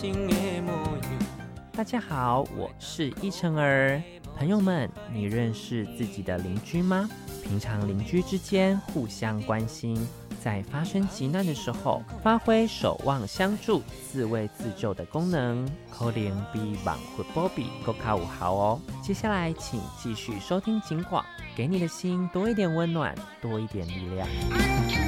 心的模样。 大家好，我是依晨儿。朋友们，你认识自己的邻居吗？平常邻居之间互相关心，在发生急难的时候，发挥守望相助、自卫自救的功能，可能比网活波比更加有效哦。接下来，请继续收听警广，给你的心多一点温暖，多一点力量。